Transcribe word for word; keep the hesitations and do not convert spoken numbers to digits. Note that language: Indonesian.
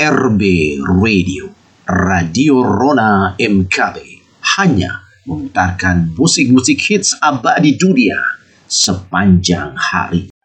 R B Radio, Radio Rona M K B, hanya memutarkan musik-musik hits abadi dunia sepanjang hari.